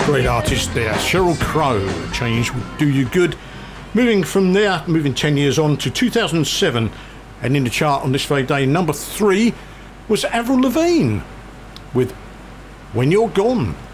Great artist there, Sheryl Crow. Change would do you good. Moving from there, moving 10 years on to 2007, and in the chart on this very day, number 3 was Avril Lavigne with When You're Gone.